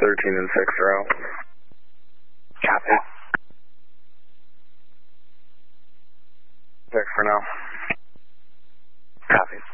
13 and 6 are out. Copy. Check for now. Copy.